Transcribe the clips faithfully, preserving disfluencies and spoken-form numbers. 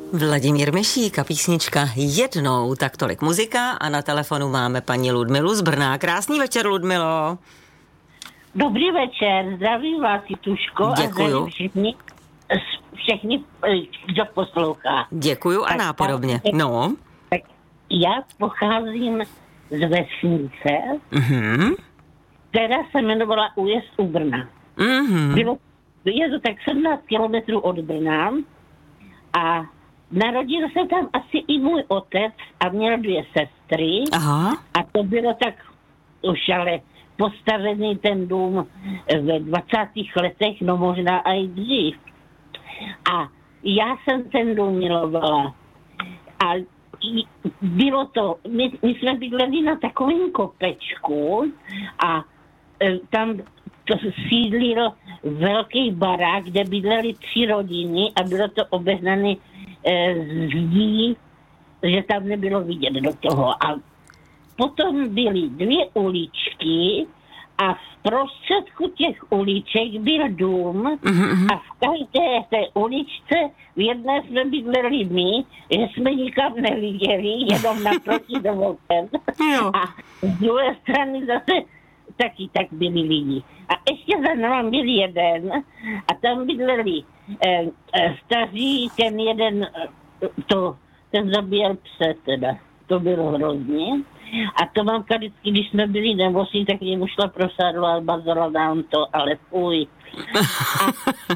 Vladimír Mešík a písnička Jednou, tak tolik muzika a na telefonu máme paní Ludmilu z Brna. Krásný večer, Ludmilo. Dobrý večer, zdravím vás, Jituško. Děkuju. A zdravím všichni, všechny, kdo poslouchá. Děkuju a nápodobně. No. Tak já pocházím z vesnice, Mhm. která se jmenovala Újezd u Brna. Mhm. Bylo, je to tak sedmnáct kilometrů od Brna a narodil se tam asi i můj otec a měl dvě sestry. Aha. A to bylo tak už ale postavený ten dům ve dvacátých letech, no možná i dřív. A já jsem ten dům milovala. A bylo to, my, my jsme bydleli na takovém kopečku a e, tam to sídlil velký barák, kde bydleli tři rodiny a bylo to obehnané e, zdí, že tam nebylo vidět do toho. A potom byly dvě uličky a v prostředku těch uliček byl dům Mhm. a v každé té uličce v jedné jsme bydleli my, že jsme nikam neviděli, jenom naproti domovem. Jo. A z druhé strany zase taky tak byli lidi. A ještě za námi byl jeden a tam bydleli eh, eh, staří, ten jeden, eh, to, ten zabíjel pse teda. To bylo hrozně. A to mamka vždycky, když jsme byli nemocní, tak jim šla prosádlo a bazala nám to, ale fuj. A,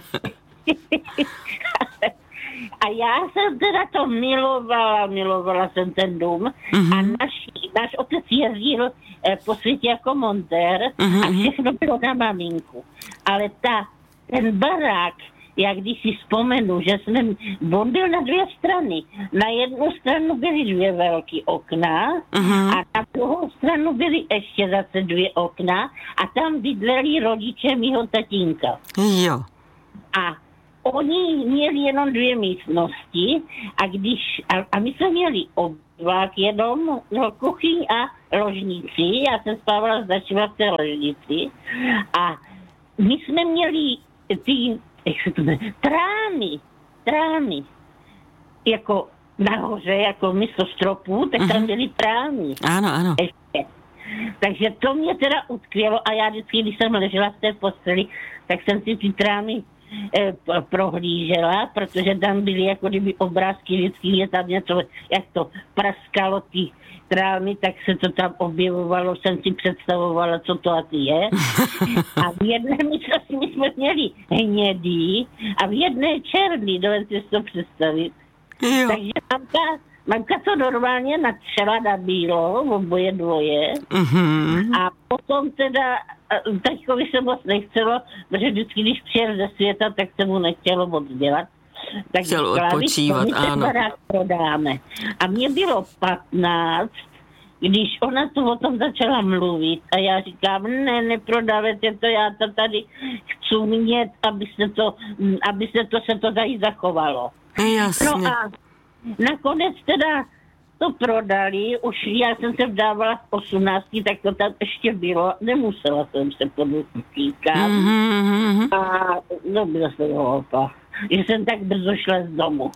a já jsem teda to milovala, milovala jsem ten dům. Mm-hmm. A naš, náš otec jezdil eh, po světě jako montér mm-hmm. a všechno bylo na maminku. Ale ta, ten barák, jak když si vzpomenu, že jsme, on byl na dvě strany. Na jednu stranu byly dvě velké okna uh-huh. a na druhou stranu byly ještě zase dvě okna a tam bydleli rodiče mýho tatínka. Jo. A oni měli jenom dvě místnosti a když, a, a my jsme měli obvák jenom, no, kuchyň a ložnici. Já jsem spávala značila v té ložnici a my jsme měli ty jak se to jmenuje, trámy, trámy, jako nahoře, jako místo stropů, tak tam byly trámy. Ano, ano. Ještě. Takže to mě teda utkvělo a já vždycky, když jsem ležela v té posteli, tak jsem si ty trámy eh, prohlížela, protože tam byly jako kdyby obrázky, vždycky je tam něco, jak to praskalo ty trámy, tak se to tam objevovalo, jsem si představovala, co to asi je. A v jedné místnosti my jsme měli hnědý a v jedné černý, dovedete si to představit. Jo. Takže mamka, mamka to normálně natřela na bílo, oboje dvoje. Mhm. A potom teda, taťkovi se moc nechcelo, protože vždycky, když přijel ze světa, tak se mu nechtělo moc dělat. Tak chtěl odpočívat, my ten ano. barák prodáme. A mně bylo patnáct, když ona to o tom začala mluvit a já říkám, ne, neprodávajte to, já to tady chci mít, aby se to, aby se to, se to tady zachovalo. Jasně. No a nakonec teda to prodali, už já jsem se vdávala v osmnácti, tak to tam ještě bylo, nemusela jsem se podotýkat. Mhm. A no, byla jsem hloupá, že jsem tak brzo šla z domu.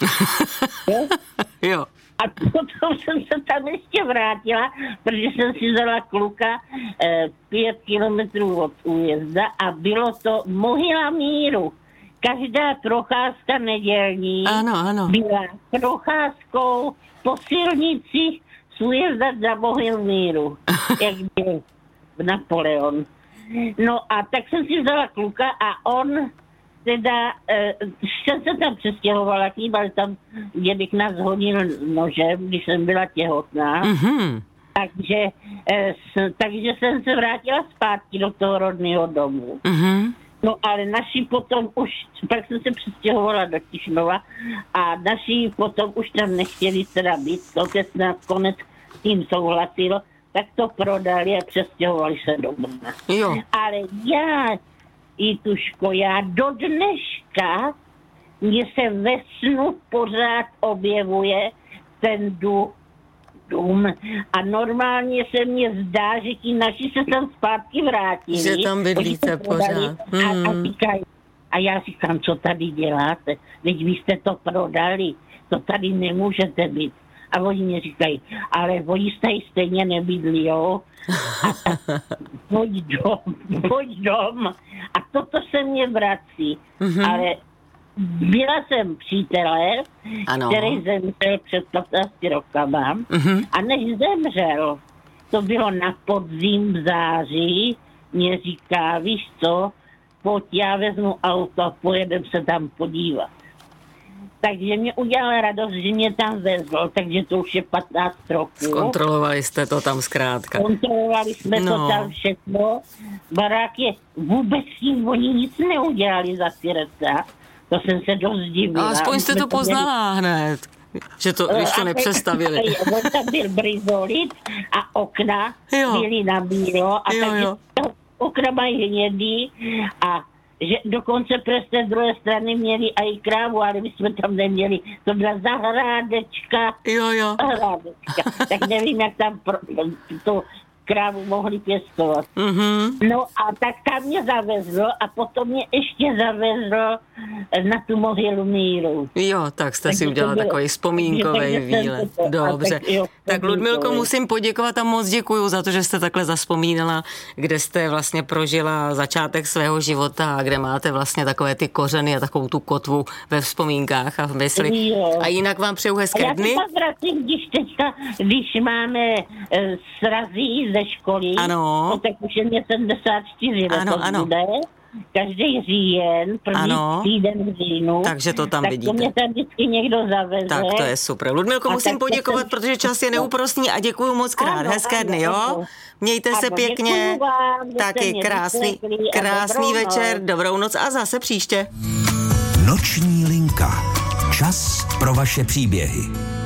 Jo. A potom jsem se tam ještě vrátila, protože jsem si vzala kluka eh, pět kilometrů od újezda a bylo to Mohyla míru. Každá procházka nedělní Ano, ano. byla procházkou po silnici z újezda za Mohyl míru, jak byl Napoleon. No a tak jsem si vzala kluka a on teda, eh, jsem se tam přestěhovala k ním, ale tam dědek nás hodil nožem, když jsem byla těhotná. Mhm. Takže, eh, s, takže jsem se vrátila zpátky do toho rodného domu. Mhm. No ale naši potom už, pak jsem se přestěhovala do Tišnova a naši potom už tam nechtěli teda být, to teď nakonec s tím souhlasilo, tak to prodali a přestěhovali se do Brna. Jo. Ale já, Jituško, já do dneška mně se ve snu pořád objevuje ten dům, dům a normálně se mně zdá, že ti naši se tam zpátky vrátili. Že tam bydlíte pořád. A, a Hmm. říkají, A já říkám, co tady děláte? Teď vy jste to prodali, to tady nemůžete být. A oni mi říkají, ale oni tady stejně nebydlí, jo? A, a, pojď dom, pojď dom. A toto se mě vrací. Mm-hmm. Ale byla jsem přítelé, ano. který zemřel před patnácti rokama. Mm-hmm. A než zemřel, to bylo na podzim v září, mě říká, víš co, pojď, já vezmu auto a pojedem se tam podívat. Takže mě udělala radost, že mě tam vezl, takže to už je patnáct roků. Zkontrolovali jste to tam zkrátka. Kontrolovali jsme no. to tam všechno. Barák je vůbec tím, oni nic neudělali za ty reta. To jsem se dost divila. A aspoň jste to poznala měli... hned, že to, když to nepřestavili. On tam byl brizolit a okna jo. byly na bílo a jo, takže jo. okna mají hnědý a že dokonce přes té druhé strany měli i krávu, ale my jsme tam neměli. To byla zahrádečka. Jo, jo. Zahrádečka. Tak nevím, jak tam pro, to krávu mohli pěstovat. Mm-hmm. No a tak tam mě zavezlo a potom mě ještě zavezlo na tu mohylu míru. Jo, tak jste tak si udělala takový vzpomínkový výlet. Dobře. Tak, jo, tak Ludmilko, musím poděkovat a moc děkuju za to, že jste takhle zazpomínala, kde jste vlastně prožila začátek svého života a kde máte vlastně takové ty kořeny a takovou tu kotvu ve vzpomínkách a v mysli. Jo. A jinak vám přeju hezké dny. Já se vracím, když teďka, když máme e, srazí ze školy, ano. No, tak už je mě sedmdesát čtyři let ano. bude. Každý říjen, první ano. týden v říjnu. Takže to tam tak vidíte. Tak to mě tam vždycky někdo zaveze. Tak to je super. Ludmilko, a musím poděkovat, jsem... protože čas je neúprosný a děkuju moc krát. Ano, Hezké ano, dny, jo? Ano. Mějte ano, se pěkně. Vám, taky krásný, krásný večer, noc. Dobrou noc a zase příště. Noční linka. Čas pro vaše příběhy.